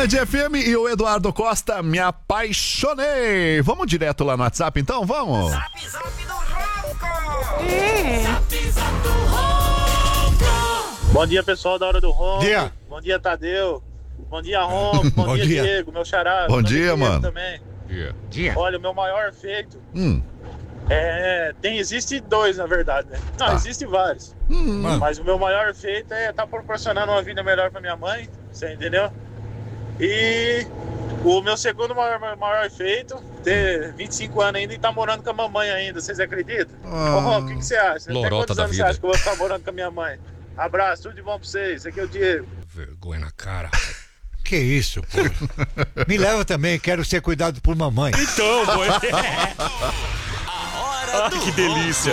Band FM e o Eduardo Costa, me apaixonei. Vamos direto lá no WhatsApp então, vamos? Zap, zap do Ronco! Zap, zap do Ronco! Bom dia, pessoal da Hora do Ronco. Dia. Bom dia, Tadeu. Bom dia, Ronco. Bom dia, Diego, meu xará. Bom dia, Diego mano. Também. Dia. Olha, o meu maior feito existe dois, na verdade, né? Não, existe vários. Mas o meu maior feito é estar proporcionando uma vida melhor pra minha mãe, você entendeu? E o meu segundo maior feito, ter 25 anos ainda e estar morando com a mamãe ainda, vocês acreditam? Ô, Ronco, o que você acha? Até Lorota quantos da anos você vida. acha que eu vou estar morando com a minha mãe? Abraço, tudo de bom pra vocês. Aqui é o Diego. Vergonha na cara. Que isso, pô. Me leva também, quero ser cuidado por mamãe. Então, boy. A hora do Que delícia.